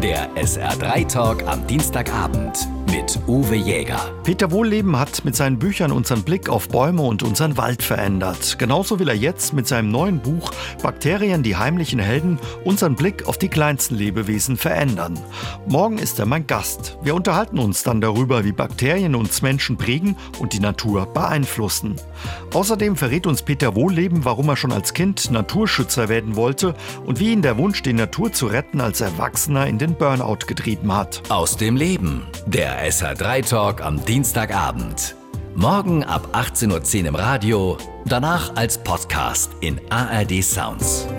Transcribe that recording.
Der SR3 Talk am Dienstagabend mit Uwe Jäger. Peter Wohlleben hat mit seinen Büchern unseren Blick auf Bäume und unseren Wald verändert. Genauso will er jetzt mit seinem neuen Buch Bakterien, die heimlichen Helden, unseren Blick auf die kleinsten Lebewesen verändern. Morgen ist er mein Gast. Wir unterhalten uns dann darüber, wie Bakterien uns Menschen prägen und die Natur beeinflussen. Außerdem verrät uns Peter Wohlleben, warum er schon als Kind Naturschützer werden wollte und wie ihn der Wunsch, die Natur zu retten, als Erwachsener in den Burnout getrieben hat. Aus dem Leben. Der SR3 Talk am Dienstagabend. Morgen ab 18:10 Uhr im Radio, danach als Podcast in ARD Sounds.